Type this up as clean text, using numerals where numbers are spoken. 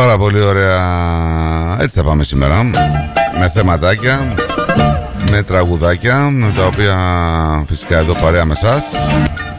Πάρα πολύ ωραία. Έτσι θα πάμε σήμερα. Με θεματάκια, με τραγουδάκια, με τα οποία φυσικά εδώ παρέα με εσάς.